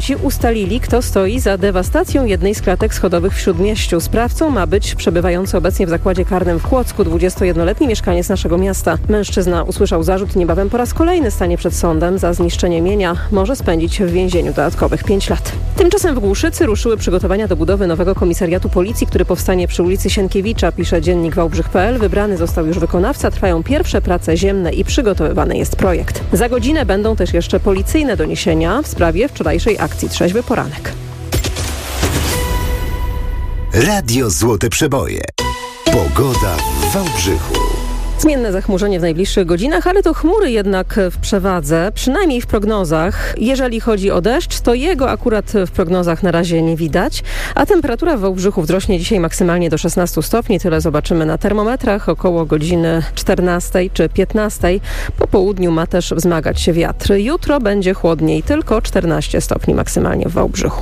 policjanci ustalili, kto stoi za dewastacją jednej z klatek schodowych w Śródmieściu. Sprawcą ma być przebywający obecnie w zakładzie karnym w Kłodzku 21-letni mieszkaniec naszego miasta. Mężczyzna usłyszał zarzut i niebawem po raz kolejny stanie przed sądem za zniszczenie mienia. Może spędzić w więzieniu dodatkowych 5 lat. Tymczasem w Głuszycy ruszyły przygotowania do budowy nowego komisariatu policji, który powstanie przy ulicy Sienkiewicza, pisze dziennik Wałbrzych.pl. Wybrany został już wykonawca, trwają pierwsze prace ziemne i przygotowywany jest projekt. Za godzinę będą też jeszcze policyjne doniesienia w sprawie wczorajszej akcji Trzeźwy Poranek. Radio Złote Przeboje. Pogoda w Wałbrzychu. Zmienne zachmurzenie w najbliższych godzinach, ale to chmury jednak w przewadze, przynajmniej w prognozach. Jeżeli chodzi o deszcz, to jego akurat w prognozach na razie nie widać, a temperatura w Wałbrzychu wzrośnie dzisiaj maksymalnie do 16 stopni. Tyle zobaczymy na termometrach około godziny 14 czy 15. Po południu ma też wzmagać się wiatr. Jutro będzie chłodniej, tylko 14 stopni maksymalnie w Wałbrzychu.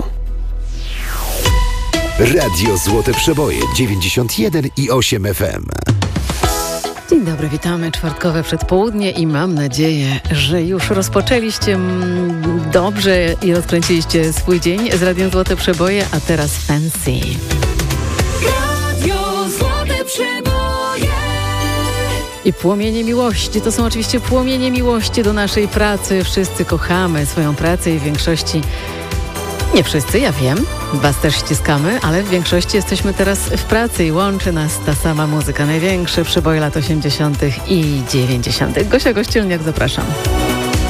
Radio Złote Przeboje 91,8 FM. Dzień dobry, witamy. Czwartkowe przedpołudnie i mam nadzieję, że już rozpoczęliście dobrze i rozkręciliście swój dzień z Radiem Złote Przeboje, a teraz Fancy. Radio Złote Przeboje. I płomienie miłości, to są oczywiście płomienie miłości do naszej pracy. Wszyscy kochamy swoją pracę i w większości, nie wszyscy, ja wiem, was też ściskamy, ale w większości jesteśmy teraz w pracy i łączy nas ta sama muzyka. Największe przeboje lat 80. i 90. Gosia Gościelniak, zapraszam.